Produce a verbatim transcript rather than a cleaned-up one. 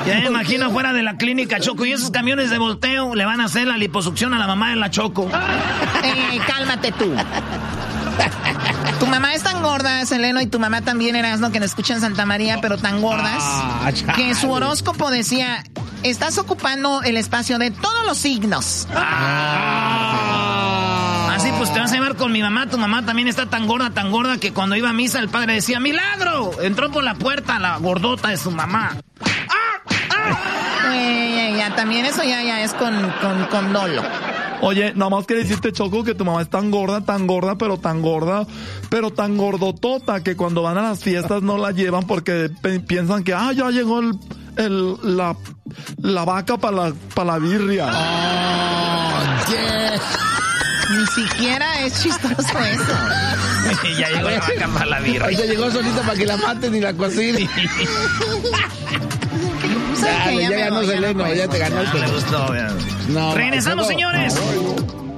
Ya me imagino fuera de la clínica, Choco. Y esos camiones de volteo le van a hacer la liposucción a la mamá de la Choco. Eh, cálmate tú. Tu mamá es tan gorda, Seleno, y tu mamá también, Erasmo, que nos escucha en Santa María, pero tan gordas, ah, que su horóscopo decía, estás ocupando el espacio de todos los signos. Ah. Así pues te vas a llevar con mi mamá. Tu mamá también está tan gorda, tan gorda, que cuando iba a misa el padre decía, ¡milagro! Entró por la puerta la gordota de su mamá. ¡Ah! ¡Ah! Eh, ya, también eso ya, ya es con, con, con dolo. Oye, nada más que decirte, Choco, que tu mamá es tan gorda, tan gorda, pero tan gorda, pero tan gordotota, que cuando van a las fiestas no la llevan porque pe- piensan que, ah, ya llegó el, el, la, la vaca para la, pa la birria. Oh, yeah. Ni siquiera es chistoso eso. Ya llegó la vaca para la birria. Ahí se llegó solita para que la maten y la cocinen. Ya, ya, ya ganó Seleno, ya te ganaste. No, le gustó, no, regresamos, no, señores. No, no.